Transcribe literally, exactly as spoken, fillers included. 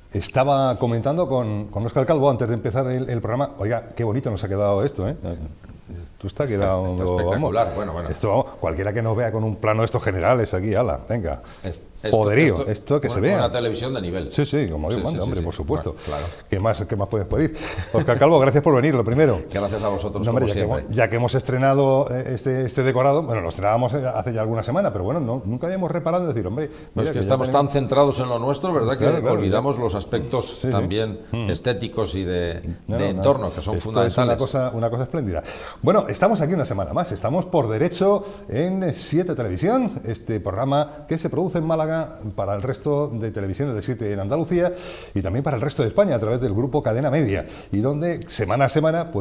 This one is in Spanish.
estaba comentando con, con Óscar Calvo antes de empezar el, el programa, oiga, qué bonito nos ha quedado esto, ¿eh? Esto está quedando, está, está espectacular, vamos, bueno, bueno. Esto, vamos, cualquiera que nos vea con un plano de estos generales aquí, ala, venga, es, esto, poderío, esto, esto que una, se vea. Una televisión de nivel. Sí, sí, como Dios sí, manda, sí, hombre, sí, por sí. supuesto. Bueno, claro. ¿Qué más, qué más puedes pedir? Óscar Calvo, gracias por venir, lo primero. Gracias a vosotros, no, hombre, como ya, siempre. Que hemos, ya que hemos estrenado este, este decorado, bueno, lo estrenábamos hace ya alguna semana, pero bueno, no, nunca habíamos reparado en decir, hombre... Mira, No, es que, que estamos tenemos... tan centrados en lo nuestro, ¿verdad? Que claro, claro, olvidamos ya. los aspectos sí, también sí. estéticos y de, no, de no, entorno, no. que son Esto fundamentales. Es una cosa, una cosa espléndida. Bueno, estamos aquí una semana más, estamos por derecho en siete Televisión, este programa que se produce en Málaga para el resto de televisiones de siete en Andalucía y también para el resto de España a través del grupo Cadena Media, y donde semana a semana pues